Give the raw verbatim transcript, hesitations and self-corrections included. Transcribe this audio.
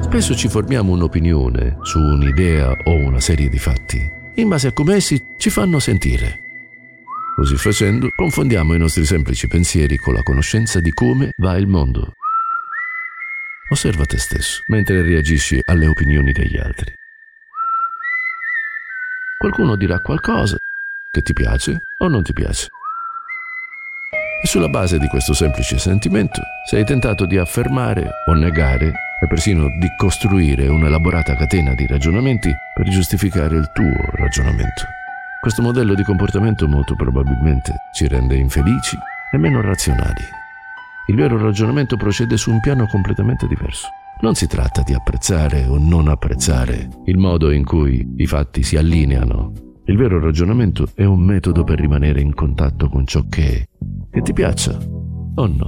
Spesso ci formiamo un'opinione su un'idea o una serie di fatti in base a come essi ci fanno sentire. Così facendo, confondiamo i nostri semplici pensieri con la conoscenza di come va il mondo. Osserva te stesso mentre reagisci alle opinioni degli altri. Qualcuno dirà qualcosa che ti piace o non ti piace. E sulla base di questo semplice sentimento sei tentato di affermare o negare e persino di costruire un'elaborata catena di ragionamenti per giustificare il tuo ragionamento. Questo modello di comportamento molto probabilmente ci rende infelici e meno razionali. Il vero ragionamento procede su un piano completamente diverso. Non si tratta di apprezzare o non apprezzare il modo in cui i fatti si allineano. Il vero ragionamento è un metodo per rimanere in contatto con ciò che, che ti piaccia o no.